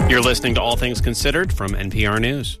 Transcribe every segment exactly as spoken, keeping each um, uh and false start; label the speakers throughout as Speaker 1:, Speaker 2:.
Speaker 1: You're listening to All Things Considered from N P R News.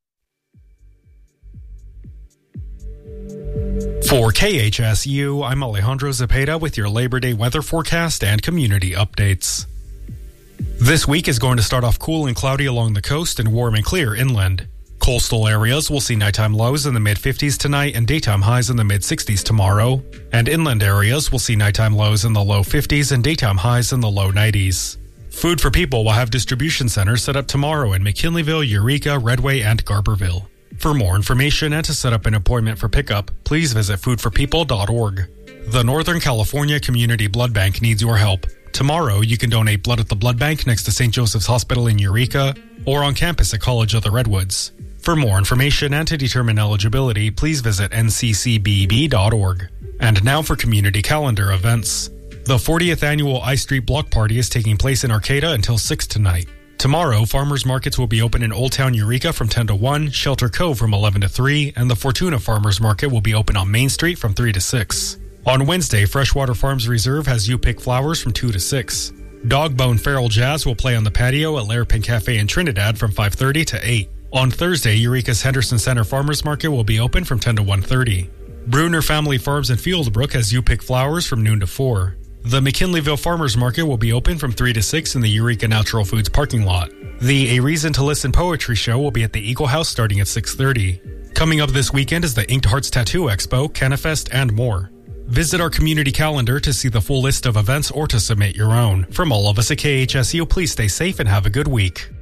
Speaker 2: For K H S U, I'm Alejandro Zepeda with your Labor Day weather forecast and community updates. This week is going to start off cool and cloudy along the coast and warm and clear inland. Coastal areas will see nighttime lows in the mid-fifties tonight and daytime highs in the mid-sixties tomorrow. And inland areas will see nighttime lows in the low fifties and daytime highs in the low nineties. Food for People will have distribution centers set up tomorrow in McKinleyville, Eureka, Redway, and Garberville. For more information and to set up an appointment for pickup, please visit food for people dot org. The Northern California Community Blood Bank needs your help. Tomorrow, you can donate blood at the blood bank next to Saint Joseph's Hospital in Eureka or on campus at College of the Redwoods. For more information and to determine eligibility, please visit N C C B B dot org. And now for community calendar events. The fortieth Annual I Street Block Party is taking place in Arcata until six tonight. Tomorrow, farmers markets will be open in Old Town Eureka from ten to one, Shelter Cove from eleven to three, and the Fortuna Farmers Market will be open on Main Street from three to six. On Wednesday, Freshwater Farms Reserve has You Pick Flowers from two to six. Dogbone Feral Jazz will play on the patio at Larapin Cafe in Trinidad from five thirty to eight. On Thursday, Eureka's Henderson Center Farmers Market will be open from ten to one thirty. Bruner Family Farms in Fieldbrook has You Pick Flowers from noon to four. The McKinleyville Farmers Market will be open from three to six in the Eureka Natural Foods parking lot. The A Reason to Listen Poetry Show will be at the Eagle House starting at six thirty. Coming up this weekend is the Inked Hearts Tattoo Expo, Canifest, and more. Visit our community calendar to see the full list of events or to submit your own. From all of us at K H S U, please stay safe and have a good week.